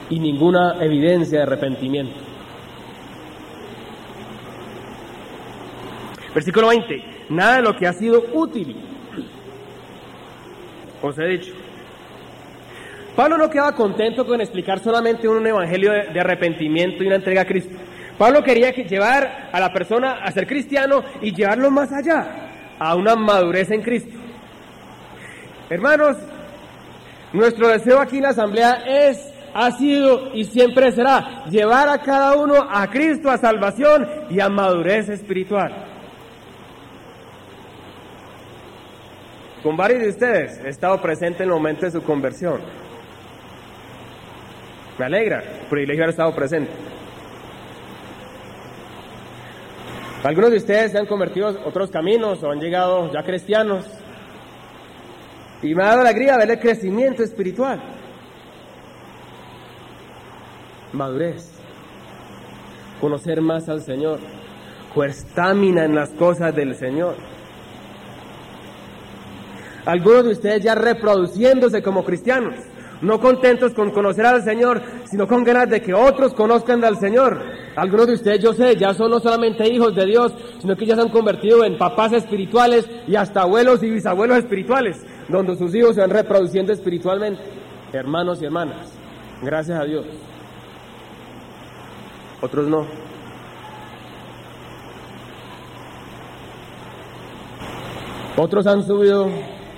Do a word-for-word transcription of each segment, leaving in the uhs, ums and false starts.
y ninguna evidencia de arrepentimiento. Versículo veinte. Nada de lo que ha sido útil os he dicho. Pablo no quedaba contento con explicar solamente un evangelio de, de arrepentimiento y una entrega a Cristo. Pablo quería que llevar a la persona a ser cristiano y llevarlo más allá, a una madurez en Cristo. Hermanos, nuestro deseo aquí en la asamblea es, ha sido y siempre será llevar a cada uno a Cristo, a salvación y a madurez espiritual. Con varios de ustedes he estado presente en el momento de su conversión. Me alegra el privilegio de haber estado presente. Algunos de ustedes se han convertido a otros caminos o han llegado ya cristianos. Y me ha dado alegría ver el crecimiento espiritual. Madurez. Conocer más al Señor. Con estamina en las cosas del Señor. Algunos de ustedes ya reproduciéndose como cristianos. No contentos con conocer al Señor, sino con ganas de que otros conozcan al Señor. Algunos de ustedes, yo sé, ya son no solamente hijos de Dios, sino que ya se han convertido en papás espirituales y hasta abuelos y bisabuelos espirituales, donde sus hijos se van reproduciendo espiritualmente. Hermanos y hermanas, gracias a Dios. Otros no. Otros han subido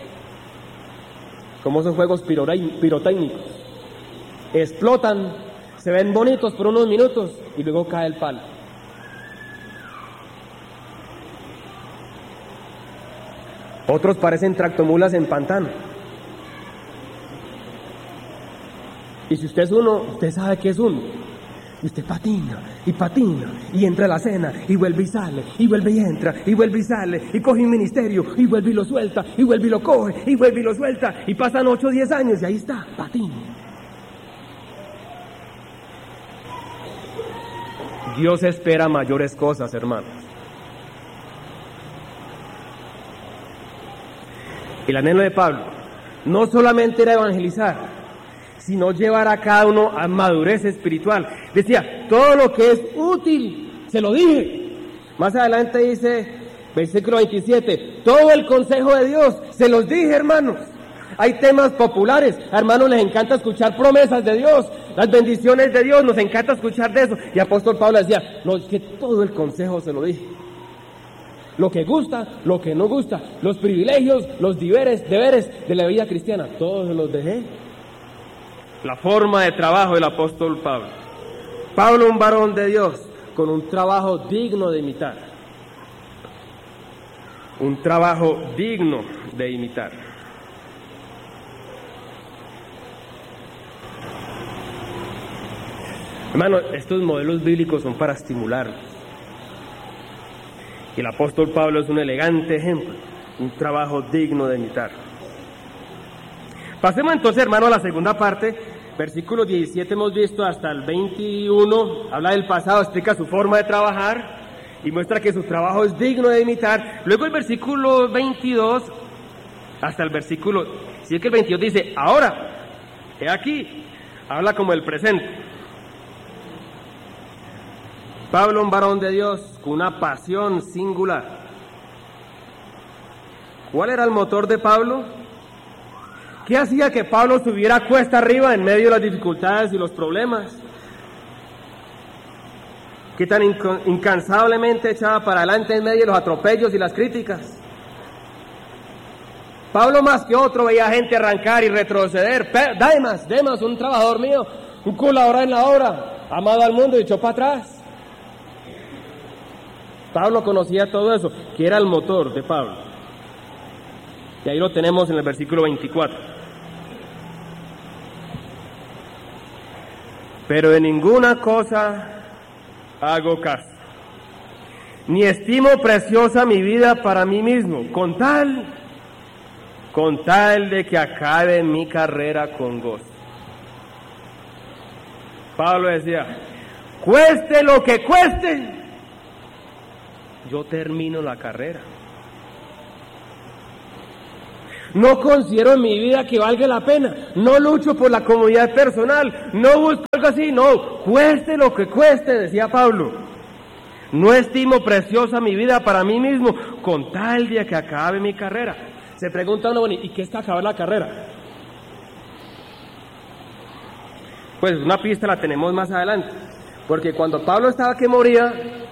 como esos juegos pirotécnicos. Explotan, se ven bonitos por unos minutos y luego cae el palo. Otros parecen tractomulas en pantano. Y si usted es uno, usted sabe que es uno. Y usted patina, y patina, y entra a la cena, y vuelve y sale, y vuelve y entra, y vuelve y sale, y coge un ministerio, y vuelve y lo suelta, y vuelve y lo coge, y vuelve y lo suelta, y pasan ocho o diez años, y ahí está, patina. Dios espera mayores cosas, hermanos. El anhelo de Pablo no solamente era evangelizar, sino llevar a cada uno a madurez espiritual. Decía, todo lo que es útil, se lo dije. Más adelante dice, versículo veintisiete, todo el consejo de Dios, se los dije, hermanos. Hay temas populares, a hermanos les encanta escuchar promesas de Dios, las bendiciones de Dios, nos encanta escuchar de eso. Y apóstol Pablo decía, no, es que todo el consejo se lo dije. Lo que gusta, lo que no gusta, los privilegios, los deberes, deberes de la vida cristiana, todos se los dejé. La forma de trabajo del apóstol Pablo. Pablo, un varón de Dios, con un trabajo digno de imitar. Un trabajo digno de imitar. Hermano, estos modelos bíblicos son para estimularnos. Y el apóstol Pablo es un elegante ejemplo, un trabajo digno de imitar. Pasemos entonces, hermano, a la segunda parte. Versículo diecisiete hemos visto hasta el veintiuno, habla del pasado, explica su forma de trabajar y muestra que su trabajo es digno de imitar. Luego el versículo veintidós hasta el versículo, si es que el veintidós dice, ahora, he aquí, habla como el presente. Pablo, un varón de Dios, con una pasión singular. ¿Cuál era el motor de Pablo? ¿Qué hacía que Pablo subiera cuesta arriba en medio de las dificultades y los problemas? ¿Qué tan inc- incansablemente echaba para adelante en medio de los atropellos y las críticas? Pablo más que otro veía gente arrancar y retroceder. Demas, Demas, un trabajador mío, un colaborador en la obra, amado al mundo y echó para atrás. Pablo conocía todo eso, que era el motor de Pablo. Y ahí lo tenemos en el versículo veinticuatro. Pero de ninguna cosa hago caso, ni estimo preciosa mi vida para mí mismo, con tal, con tal de que acabe mi carrera con gozo. Pablo decía, cueste lo que cueste, yo termino la carrera. no considero en mi vida que valga la pena, no lucho por la comodidad personal, no busco algo así, no, cueste lo que cueste, decía Pablo. No estimo preciosa mi vida para mí mismo, con tal día que acabe mi carrera. Se pregunta uno, bueno, ¿y qué está acabar la carrera? Pues una pista la tenemos más adelante, porque cuando Pablo estaba que moría,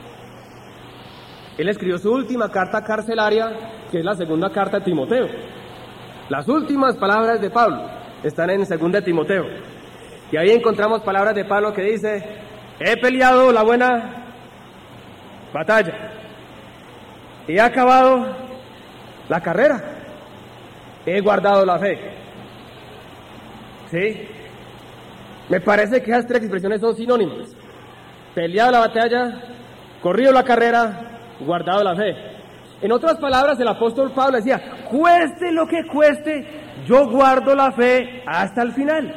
él escribió su última carta carcelaria, que es la segunda carta de Timoteo. Las últimas palabras de Pablo están en segunda de Timoteo. Y ahí encontramos palabras de Pablo que dice, he peleado la buena batalla, y he acabado la carrera, he guardado la fe. ¿Sí? Me parece que esas tres expresiones son sinónimas. Peleado la batalla, corrido la carrera, guardado la fe. En otras palabras, el apóstol Pablo decía, cueste lo que cueste, yo guardo la fe hasta el final.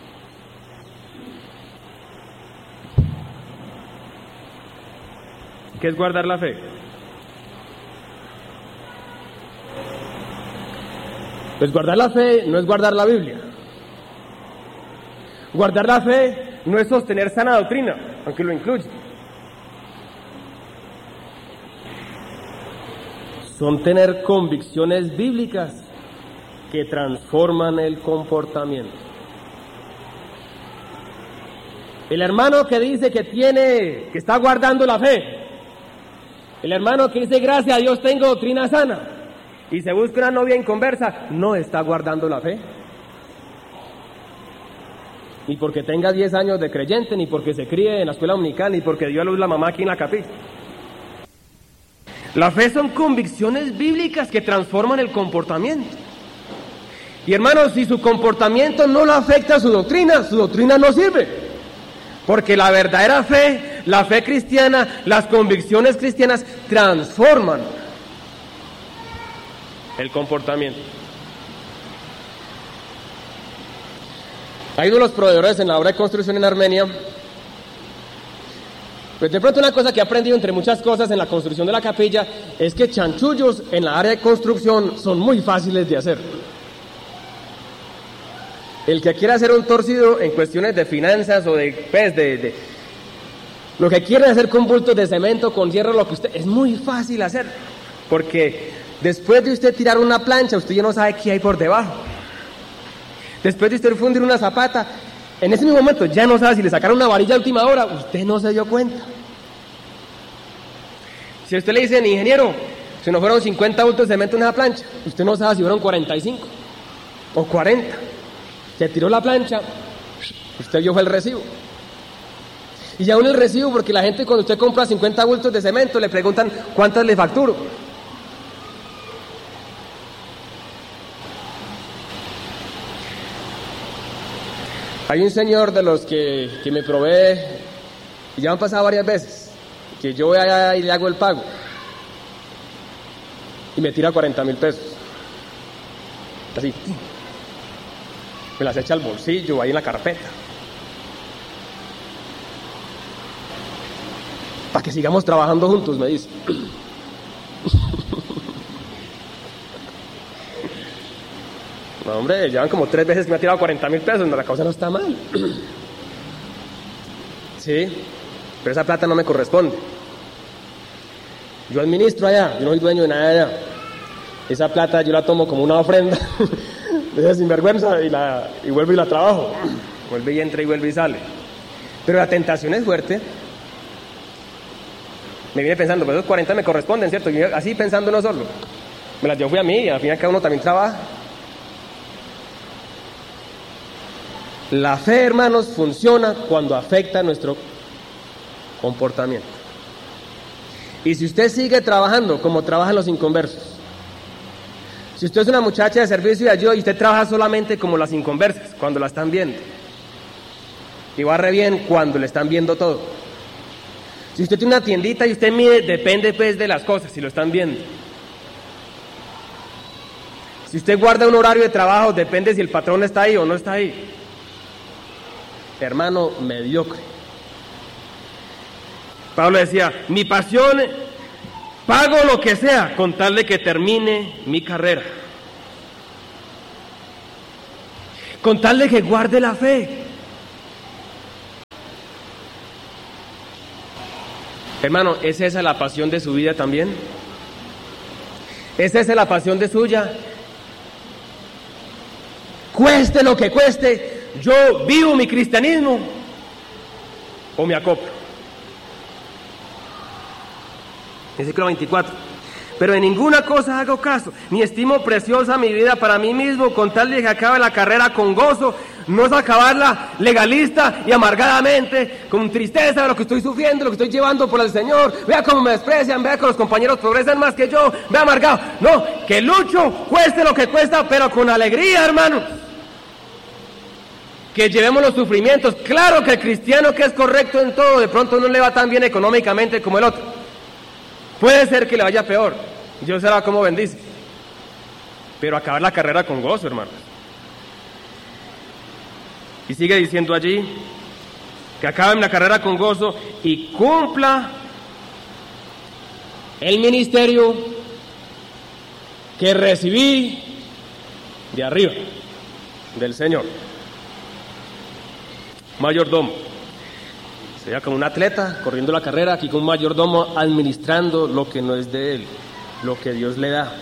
¿Qué es guardar la fe? Pues guardar la fe no es guardar la Biblia. Guardar la fe no es sostener sana doctrina, aunque lo incluye. Son tener convicciones bíblicas que transforman el comportamiento. El hermano que dice que tiene, que está guardando la fe, el hermano que dice gracias a Dios tengo doctrina sana y se busca una novia inconversa, no está guardando la fe. Ni porque tenga diez años de creyente, ni porque se críe en la escuela dominical, ni porque dio a luz la mamá aquí en la capilla. La fe son convicciones bíblicas que transforman el comportamiento. Y hermanos, si su comportamiento no lo afecta a su doctrina, su doctrina no sirve. Porque la verdadera fe, la fe cristiana, las convicciones cristianas transforman el comportamiento. Hay uno de los proveedores en la obra de construcción en Armenia. Pues de pronto una cosa que he aprendido entre muchas cosas en la construcción de la capilla es que chanchullos en la área de construcción son muy fáciles de hacer. El que quiera hacer un torcido en cuestiones de finanzas o de, pues, de, de lo que quieren hacer con bultos de cemento, con hierro, lo que usted, es muy fácil hacer, porque después de usted tirar una plancha, usted ya no sabe qué hay por debajo. Después de usted fundir una zapata, en ese mismo momento ya no sabe si le sacaron una varilla a última hora, usted no se dio cuenta. Si usted le dice, ingeniero, si no fueron cincuenta bultos de cemento en esa plancha, usted no sabe si fueron cuarenta y cinco o cuarenta. Se tiró la plancha, usted vio fue el recibo. Y aún el recibo, porque la gente cuando usted compra cincuenta bultos de cemento le preguntan cuántas le facturo. Hay un señor de los que, que me provee, y ya han pasado varias veces, que yo voy allá y le hago el pago, y me tira cuarenta mil pesos. Así. Me las echa al bolsillo, ahí en la carpeta. Para que sigamos trabajando juntos, me dice. No, hombre, llevan como tres veces que me ha tirado cuarenta mil pesos, no, la cosa no está mal. Sí, pero esa plata no me corresponde. Yo administro allá, yo no soy dueño de nada allá. Esa plata yo la tomo como una ofrenda. De sinvergüenza y, la, y vuelvo y la trabajo. Vuelve y entra y vuelve y sale. Pero la tentación es fuerte. Me viene pensando, pues esos cuarenta me corresponden, ¿cierto? Y así pensando no solo. Me las yo fui a mí y al final cada uno también trabaja. La fe, hermanos, funciona cuando afecta nuestro comportamiento. Y si usted sigue trabajando como trabajan los inconversos, si usted es una muchacha de servicio y ayuda y usted trabaja solamente como las inconversas, cuando la están viendo, y va re bien cuando le están viendo todo. Si usted tiene una tiendita y usted mide, depende pues de las cosas, si lo están viendo. Si usted guarda un horario de trabajo, depende si el patrón está ahí o no está ahí. Hermano, mediocre. Pablo decía, mi pasión, pago lo que sea con tal de que termine mi carrera. con tal de que guarde la fe. Hermano, ¿es esa la pasión de su vida también? ¿Es esa la pasión de suya? Cueste lo que cueste, yo vivo mi cristianismo o me acoplo. Versículo veinticuatro. Pero en ninguna cosa hago caso, ni estimo preciosa mi vida para mí mismo, con tal de que acabe la carrera con gozo, no es acabarla legalista y amargadamente, con tristeza de lo que estoy sufriendo, lo que estoy llevando por el Señor. Vea cómo me desprecian, vea que los compañeros progresan más que yo, vea amargado. No, que lucho, cueste lo que cuesta, pero con alegría, hermano. Que llevemos los sufrimientos. Claro que el cristiano que es correcto en todo, de pronto no le va tan bien económicamente como el otro. Puede ser que le vaya peor, Dios será como bendice, pero acabar la carrera con gozo, hermanos. Y sigue diciendo allí, que acaben la carrera con gozo y cumpla el ministerio que recibí de arriba, del Señor. Mayordomo. Sería como un atleta corriendo la carrera, aquí con un mayordomo administrando lo que no es de él, lo que Dios le da.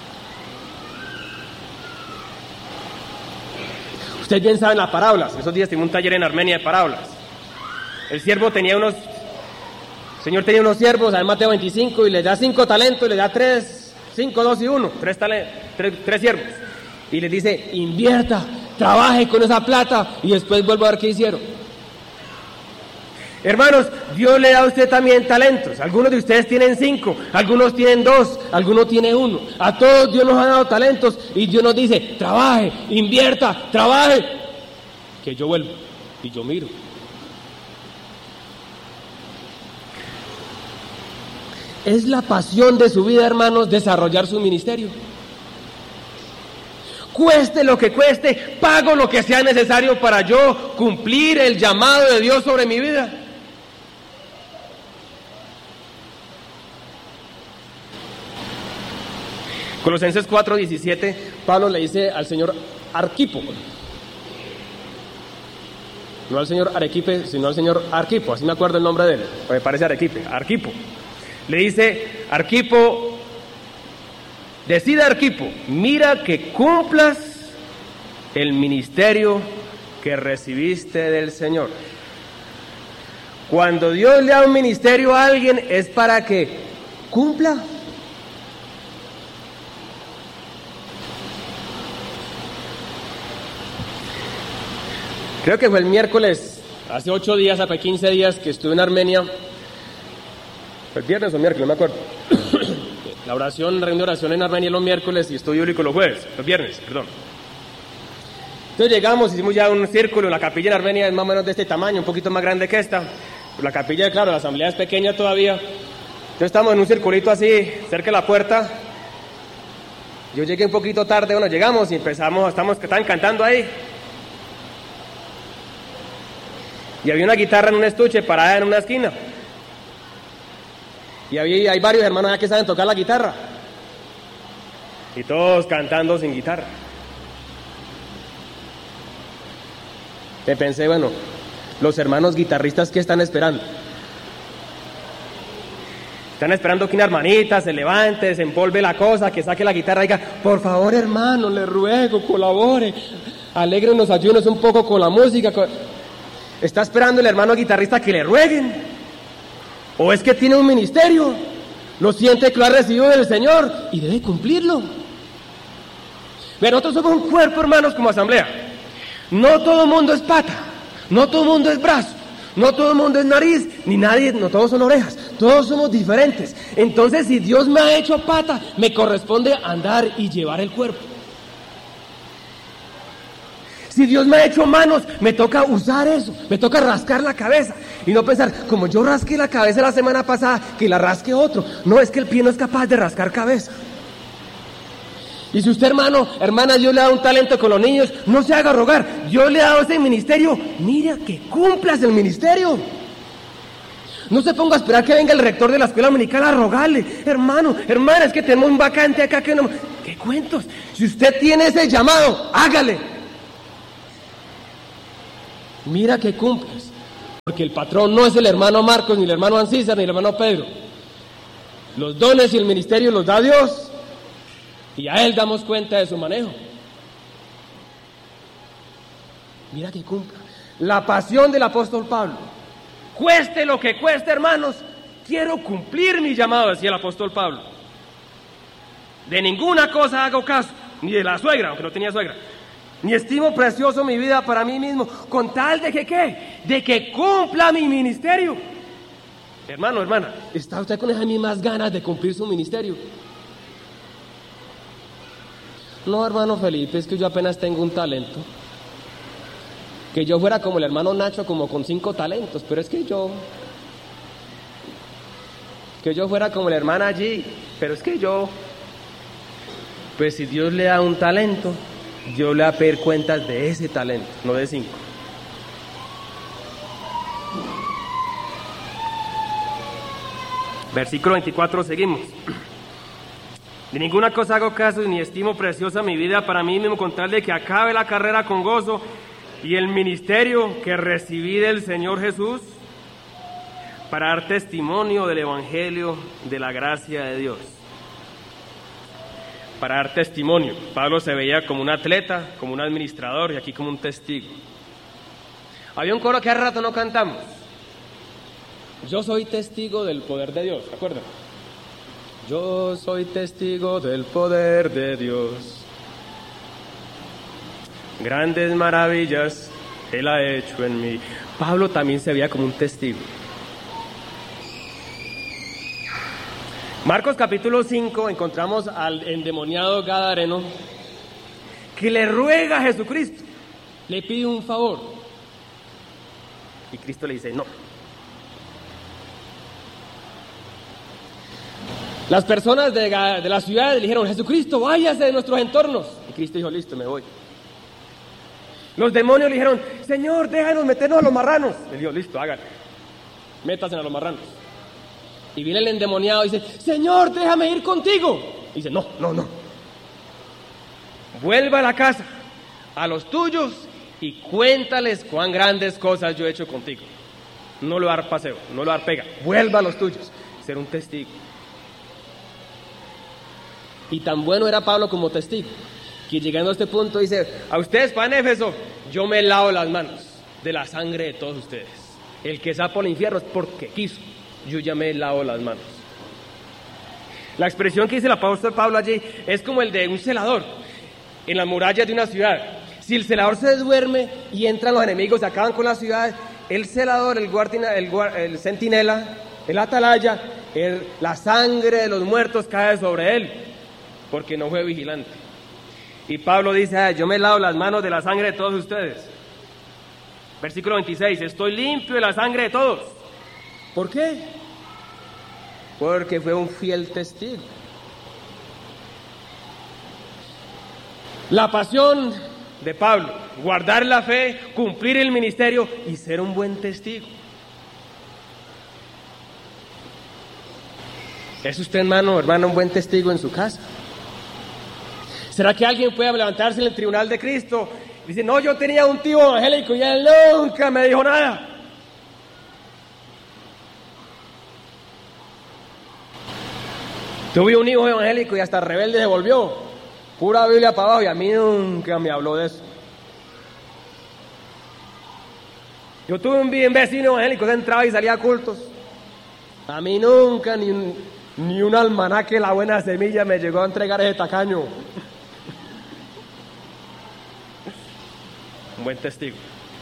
Ustedes bien saben las parábolas. Esos días tengo un taller en Armenia de parábolas. El siervo tenía unos, el Señor tenía unos siervos, en Mateo veinticinco, y le da cinco talentos, y le da tres, cinco, dos y uno, tres, tale, tres, tres siervos. Y les dice, invierta, trabaje con esa plata, y después vuelvo a ver qué hicieron. Hermanos, Dios le da a usted también talentos. Algunos de ustedes tienen cinco, algunos tienen dos, algunos tienen uno. A todos Dios nos ha dado talentos y Dios nos dice, trabaje, invierta, trabaje, que yo vuelvo y yo miro. Es la pasión de su vida, hermanos, desarrollar su ministerio. Cueste lo que cueste, pago lo que sea necesario para yo cumplir el llamado de Dios sobre mi vida. Colosenses cuatro diecisiete, Pablo le dice al señor Arquipo, no al señor Arequipe, sino al señor Arquipo, así me acuerdo el nombre de él, me parece Arequipe, Arquipo. Le dice, Arquipo, decide Arquipo, mira que cumplas el ministerio que recibiste del Señor. Cuando Dios le da un ministerio a alguien es para que cumpla. Creo que fue el miércoles, hace ocho días, hace quince días que estuve en Armenia. ¿Fue el viernes o el miércoles? No me acuerdo. La oración, la reunión de oración en Armenia los miércoles y estudio bíblico los jueves, los viernes, perdón. Entonces llegamos, hicimos ya un círculo, la capilla en Armenia es más o menos de este tamaño, un poquito más grande que esta. La capilla, claro, la asamblea es pequeña todavía. Entonces estamos en un circulito así, cerca de la puerta. Yo llegué un poquito tarde, bueno, llegamos y empezamos, estamos, estaban cantando ahí. Y había una guitarra en un estuche parada en una esquina. Y había, hay varios hermanos allá que saben tocar la guitarra. Y todos cantando sin guitarra. Y pensé, bueno, los hermanos guitarristas, ¿qué están esperando? Están esperando que una hermanita se levante, se empolve la cosa, que saque la guitarra y diga, por favor, hermano, le ruego, colabore, alégrenos, ayúdenos un poco con la música. ¿Está esperando el hermano guitarrista que le rueguen? ¿O es que tiene un ministerio? Lo siente que lo ha recibido del Señor y debe cumplirlo. Pero nosotros somos un cuerpo, hermanos, como asamblea. No todo el mundo es pata, no todo el mundo es brazo, no todo el mundo es nariz, ni nadie, no todos son orejas, todos somos diferentes. Entonces, si Dios me ha hecho pata, me corresponde andar y llevar el cuerpo. Si Dios me ha hecho manos, me toca usar eso, me toca rascar la cabeza y no pensar, como yo rasqué la cabeza la semana pasada, que la rasque otro. No, es que el pie no es capaz de rascar cabeza. Y si usted, hermano, hermana, Dios le da un talento con los niños, no se haga rogar. Dios le ha dado ese ministerio, mira que cumplas el ministerio. No se ponga a esperar que venga el rector de la escuela dominical a rogarle, hermano, hermana, es que tenemos un vacante acá que no... ¿Qué cuentos? Si usted tiene ese llamado, hágale. Mira que cumples. Porque el patrón no es el hermano Marcos, ni el hermano Ancísar, ni el hermano Pedro. Los dones y el ministerio los da Dios. Y a Él damos cuenta de su manejo. Mira que cumpla. La pasión del apóstol Pablo. Cueste lo que cueste, hermanos, quiero cumplir mi llamado, decía el apóstol Pablo. De ninguna cosa hago caso, ni de la suegra, aunque no tenía suegra. Ni estimo precioso mi vida para mí mismo, con tal de que ¿qué? De que cumpla mi ministerio. Hermano, hermana, ¿está usted con esas mismas ganas de cumplir su ministerio? No, hermano Felipe, es que yo apenas tengo un talento. Que yo fuera como el hermano Nacho, como con cinco talentos, pero es que yo... Que yo fuera como la hermana allí, pero es que yo... Pues si Dios le da un talento, Dios le va a pedir cuentas de ese talento, no de cinco. Versículo veinticuatro, seguimos. De ninguna cosa hago caso, ni estimo preciosa mi vida para mí mismo, con tal de que acabe la carrera con gozo y el ministerio que recibí del Señor Jesús, para dar testimonio del Evangelio de la gracia de Dios. Para dar testimonio. Pablo se veía como un atleta, como un administrador, y aquí como un testigo. Había un coro que hace rato no cantamos. Yo soy testigo del poder de Dios, ¿se acuerdan? Yo soy testigo del poder de Dios. Grandes maravillas Él ha hecho en mí. Pablo también se veía como un testigo. Marcos capítulo cinco, encontramos al endemoniado gadareno que le ruega a Jesucristo, le pide un favor. Y Cristo le dice, no. Las personas de, de la ciudad le dijeron, Jesucristo, váyase de nuestros entornos. Y Cristo dijo, listo, me voy. Los demonios le dijeron, Señor, déjanos meternos a los marranos. Le dijo, listo, háganlo. Métanse a los marranos. Y viene el endemoniado y dice, Señor, déjame ir contigo. Y dice, no, no, no. Vuelva a la casa, a los tuyos, y cuéntales cuán grandes cosas yo he hecho contigo. No lo dar paseo, no lo dar pega. Vuelva a los tuyos, ser un testigo. Y tan bueno era Pablo como testigo, que llegando a este punto dice, a ustedes, pan Éfeso, yo me lavo las manos de la sangre de todos ustedes. El que zapa al infierno es porque quiso. Yo ya me lavo las manos. La expresión que dice el apóstol Pablo allí es como el de un celador en las murallas de una ciudad. Si el celador se duerme y entran los enemigos y acaban con la ciudad, el celador, el guardia, el, el centinela, el atalaya, el, la sangre de los muertos cae sobre él, porque no fue vigilante. Y Pablo dice, ah, yo me lavo las manos de la sangre de todos ustedes. Versículo veintiséis, estoy limpio de la sangre de todos. ¿Por qué? Porque fue un fiel testigo. La pasión de Pablo, guardar la fe, cumplir el ministerio y ser un buen testigo. ¿Es usted, hermano, hermano, un buen testigo en su casa? ¿Será que alguien puede levantarse en el tribunal de Cristo y dice, no, yo tenía un tío evangélico y él nunca me dijo nada? Tuve un hijo evangélico y hasta rebelde se volvió. Pura Biblia para abajo y a mí nunca me habló de eso. Yo tuve un vecino evangélico que entraba y salía a cultos. A mí nunca ni un, ni un almanaque La Buena Semilla me llegó a entregar ese tacaño. Un buen testigo.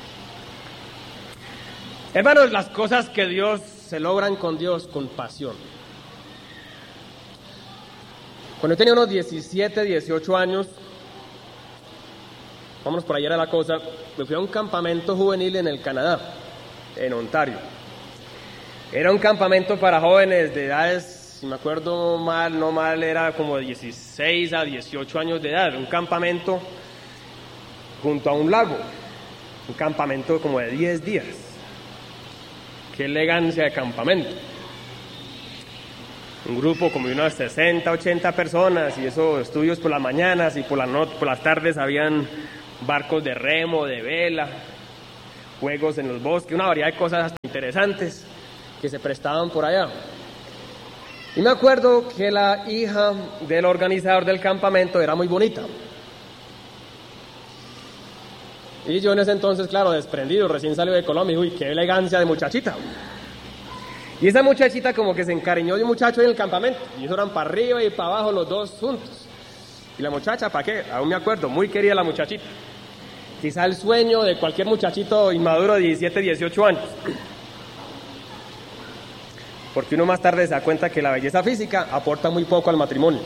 Hermanos, las cosas que Dios se logran con Dios con pasión. Cuando yo tenía unos diecisiete, dieciocho años, vámonos por allá era la cosa, me fui a un campamento juvenil en el Canadá, en Ontario. Era un campamento para jóvenes de edades, si me acuerdo mal, no mal, era como de dieciséis a dieciocho años de edad. Un campamento junto a un lago, un campamento como de diez días. Qué elegancia de campamento. Un grupo como de unas sesenta, ochenta personas, y esos estudios por las mañanas y por, la not- por las tardes habían barcos de remo, de vela, juegos en los bosques, una variedad de cosas hasta interesantes que se prestaban por allá. Y me acuerdo que la hija del organizador del campamento era muy bonita. Y yo en ese entonces, claro, desprendido, recién salió de Colombia, uy, qué elegancia de muchachita. Y esa muchachita como que se encariñó de un muchacho en el campamento, y eso eran para arriba y para abajo los dos juntos. Y la muchacha, ¿para qué? Aún me acuerdo, muy querida la muchachita. Quizá el sueño de cualquier muchachito inmaduro de diecisiete, dieciocho años. Porque uno más tarde se da cuenta que la belleza física aporta muy poco al matrimonio.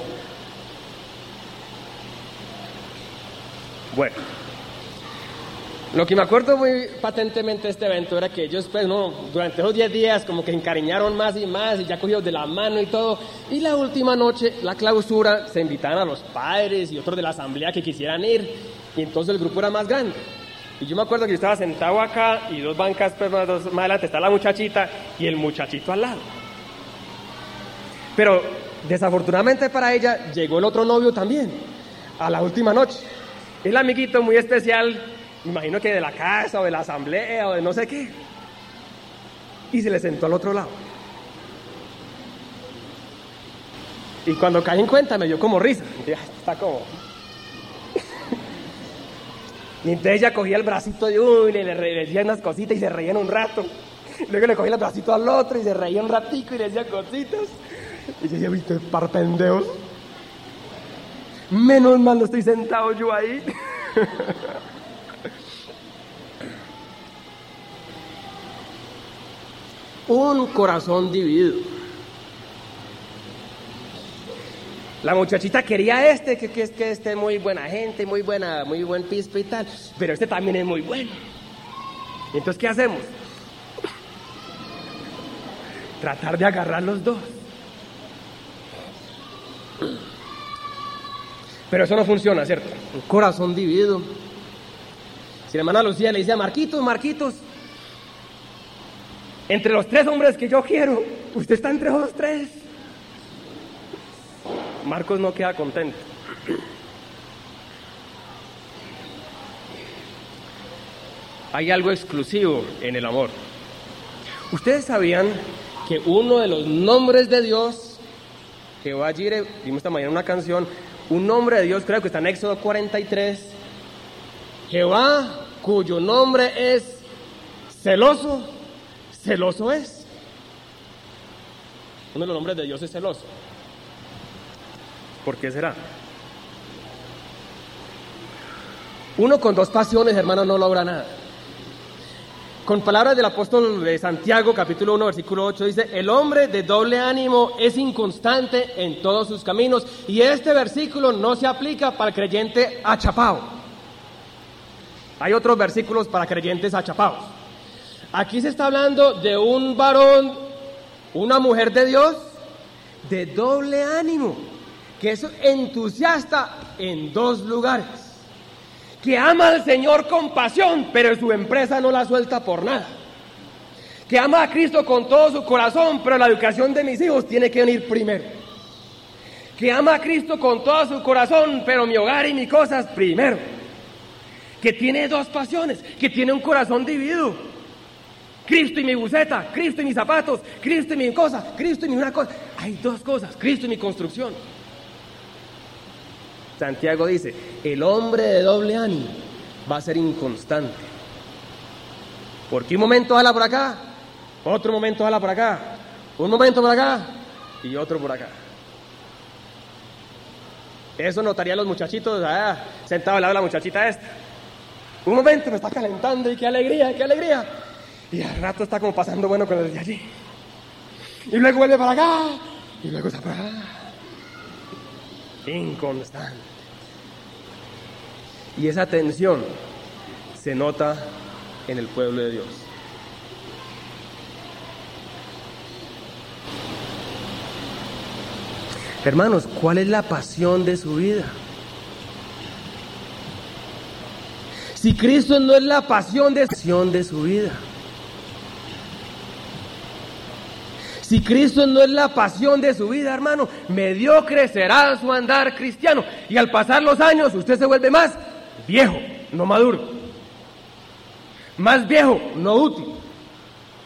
Bueno, lo que me acuerdo muy patentemente de este evento era que ellos, pues, no, durante esos diez días como que se encariñaron más y más y ya cogidos de la mano y todo. Y la última noche, la clausura, se invitaban a los padres y otros de la asamblea que quisieran ir. Y entonces el grupo era más grande. Y yo me acuerdo que yo estaba sentado acá y dos bancas pues, más, dos, más adelante está la muchachita y el muchachito al lado. Pero desafortunadamente para ella llegó el otro novio también, a la última noche. El amiguito muy especial, me imagino que de la casa o de la asamblea o de no sé qué. Y se le sentó al otro lado. Y cuando caí en cuenta me dio como risa. Dije, está como... Y entonces ella cogía el bracito de uno y le, le, le decía unas cositas y se reían un rato. Luego le cogía el bracito al otro y se reía un ratico y le decía cositas. Y yo decía, viste, par pendeos. Menos mal no estoy sentado yo ahí. Un corazón dividido. La muchachita quería este, que, que es que este es muy buena gente, muy buena, muy buen pispe y tal, pero este también es muy bueno. ¿Y entonces qué hacemos? Tratar de agarrar los dos. Pero eso no funciona, ¿cierto? Un corazón dividido. Si la hermana Lucía le dice a Marquitos, Marquitos, entre los tres hombres que yo quiero, usted está entre los tres. Marcos no queda contento. Hay algo exclusivo en el amor. ¿Ustedes sabían que uno de los nombres de Dios, Jehová Jireh, vimos esta mañana una canción, un nombre de Dios, creo que está en Éxodo cuarenta y tres, Jehová, cuyo nombre es celoso, celoso es? Uno de los nombres de Dios es celoso. ¿Por qué será? Uno con dos pasiones, hermano, no logra nada. Con palabras del apóstol de Santiago, capítulo uno, versículo ocho, dice, el hombre de doble ánimo es inconstante en todos sus caminos. Y este versículo no se aplica para el creyente achapao. Hay otros versículos para creyentes achapaos. Aquí se está hablando de un varón, una mujer de Dios, de doble ánimo, que es entusiasta en dos lugares, que ama al Señor con pasión, pero su empresa no la suelta por nada, que ama a Cristo con todo su corazón, pero la educación de mis hijos tiene que venir primero, que ama a Cristo con todo su corazón, pero mi hogar y mis cosas primero, que tiene dos pasiones, que tiene un corazón dividido, Cristo y mi buceta, Cristo y mis zapatos, Cristo y mi cosa, Cristo y mi una cosa, hay dos cosas, Cristo y mi construcción. Santiago dice, el hombre de doble ánimo va a ser inconstante. Porque un momento jala por acá, otro momento jala por acá, un momento por acá y otro por acá. Eso notarían los muchachitos allá, sentados al lado de la muchachita esta. Un momento me está calentando y qué alegría, qué alegría. Y al rato está como pasando bueno con el de allí. Y luego vuelve para acá y luego está para acá. Inconstante. Y esa tensión se nota en el pueblo de Dios. Hermanos, ¿cuál es la pasión de su vida? Si Cristo no es la pasión de, pasión de su vida. Si Cristo no es la pasión de su vida, hermano, mediocre será su andar cristiano. Y al pasar los años, usted se vuelve más viejo, no maduro. Más viejo, no útil.